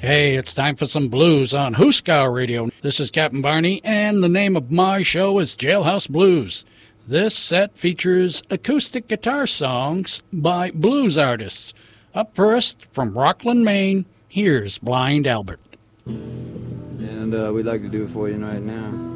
Hey, it's time for some blues on Hooskow Radio. This is Captain Barney, and the name of my show is Jailhouse Blues. This set features acoustic guitar songs by blues artists. Up first, from Rockland, Maine, here's Blind Albert. And we'd like to do it for you right now.